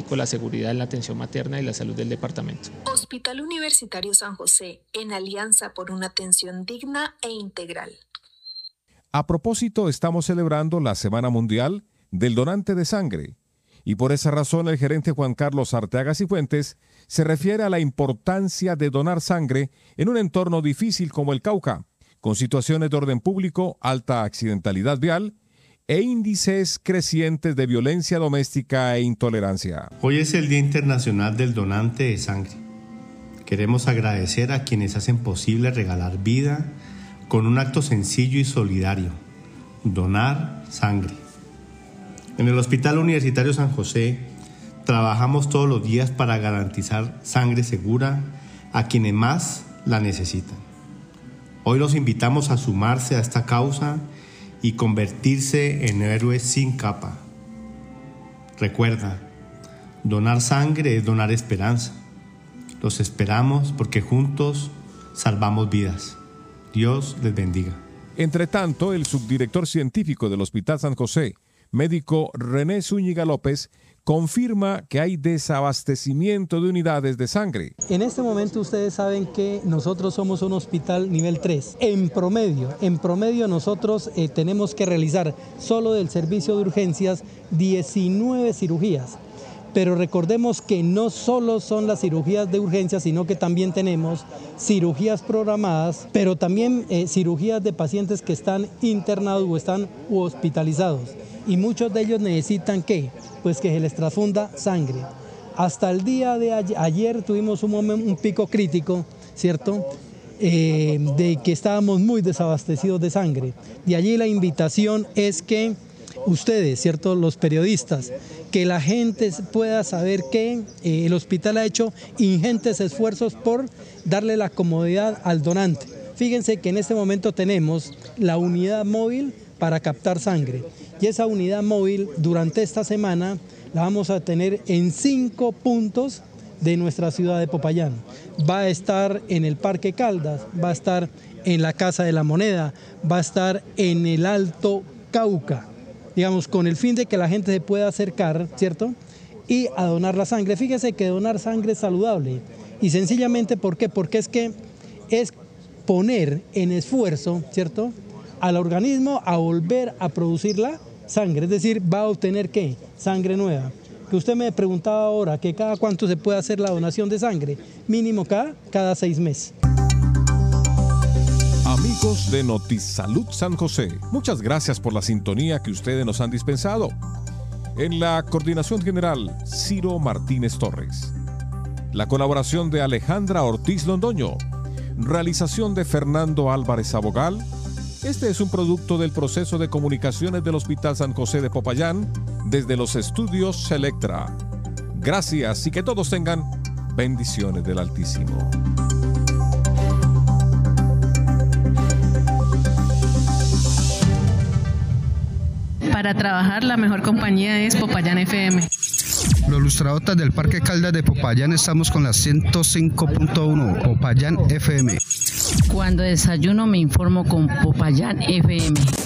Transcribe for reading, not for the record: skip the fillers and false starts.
garantico la seguridad en la atención materna y la salud del departamento. Hospital Universitario San José, en alianza por una atención digna e integral. A propósito, estamos celebrando la Semana Mundial del Donante de Sangre, y por esa razón el gerente Juan Carlos Arteaga Cifuentes se refiere a la importancia de donar sangre en un entorno difícil como el Cauca, con situaciones de orden público, alta accidentalidad vial e índices crecientes de violencia doméstica e intolerancia. Hoy es el Día Internacional del Donante de Sangre. Queremos agradecer a quienes hacen posible regalar vida con un acto sencillo y solidario: donar sangre. En el Hospital Universitario San José trabajamos todos los días para garantizar sangre segura a quienes más la necesitan. Hoy los invitamos a sumarse a esta causa y convertirse en héroes sin capa. Recuerda, donar sangre es donar esperanza. Los esperamos porque juntos salvamos vidas. Dios les bendiga. Entre tanto, el subdirector científico del Hospital San José, médico René Zúñiga López, confirma que hay desabastecimiento de unidades de sangre. En este momento ustedes saben que nosotros somos un hospital nivel 3. En promedio nosotros tenemos que realizar solo del servicio de urgencias 19 cirugías. Pero recordemos que no solo son las cirugías de urgencia, sino que también tenemos cirugías programadas, pero también cirugías de pacientes que están internados o están hospitalizados. Y muchos de ellos necesitan ¿qué? Pues que se les transfunda sangre. Hasta el día de ayer tuvimos un pico crítico, ¿cierto? De que estábamos muy desabastecidos de sangre. De allí la invitación es que ustedes, ¿cierto?, los periodistas, que la gente pueda saber que el hospital ha hecho ingentes esfuerzos por darle la comodidad al donante. Fíjense que en este momento tenemos la unidad móvil para captar sangre, y esa unidad móvil durante esta semana la vamos a tener en 5 puntos de nuestra ciudad de Popayán. Va a estar en el Parque Caldas, va a estar en la Casa de la Moneda, va a estar en el Alto Cauca, digamos, con el fin de que la gente se pueda acercar, ¿cierto?, y a donar la sangre. Fíjese que donar sangre es saludable, y sencillamente, ¿por qué? Porque es poner en esfuerzo, ¿cierto?, al organismo a volver a producir la sangre, es decir, va a obtener ¿qué? Sangre nueva. Que usted me preguntaba ahora que cada cuánto se puede hacer la donación de sangre, mínimo cada 6 meses. Amigos de Notisalud San José, muchas gracias por la sintonía que ustedes nos han dispensado. En la coordinación general, Ciro Martínez Torres. La colaboración de Alejandra Ortiz Londoño. Realización de Fernando Álvarez Abogal. Este es un producto del proceso de comunicaciones del Hospital San José de Popayán desde los estudios Selectra. Gracias y que todos tengan bendiciones del Altísimo. Para trabajar, la mejor compañía es Popayán FM. Los lustradotas del Parque Caldas de Popayán estamos con la 105.1 Popayán FM. Cuando desayuno me informo con Popayán FM.